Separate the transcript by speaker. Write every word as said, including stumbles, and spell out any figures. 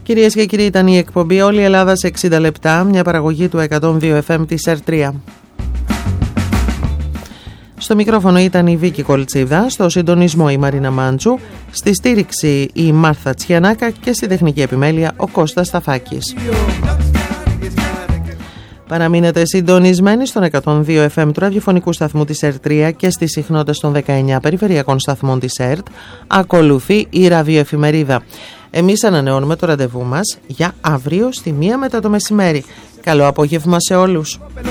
Speaker 1: Κυρίες και κύριοι, ήταν η εκπομπή Όλη η Ελλάδα σε εξήντα λεπτά, μια παραγωγή του εκατόν δύο εφ εμ της ερ τρία. Στο μικρόφωνο ήταν η Βίκη Κολτσίδα, στο συντονισμό η Μαρίνα Μάντσου, στη στήριξη η Μάρθα Τσιανάκα και στη τεχνική επιμέλεια ο Κώστας Σταφάκης. Παραμείνετε συντονισμένοι στον εκατόν δύο εφ εμ του ραδιοφωνικού σταθμού της ερ τρία και στις συχνότητες των δεκαεννιά περιφερειακών σταθμών της ΕΡΤ. Ακολουθεί η ραδιοεφημερίδα. Εμείς ανανεώνουμε το ραντεβού μας για αύριο στη μία μετά το μεσημέρι. Καλό απόγευμα σε όλους.